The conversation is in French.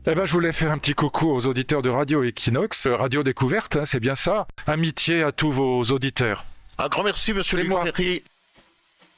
Eh ben, je voulais faire un petit coucou aux auditeurs de Radio Equinox, Radio Découverte, hein, c'est bien ça. Amitié à tous vos auditeurs. Un grand merci, monsieur C'est moi. Livry.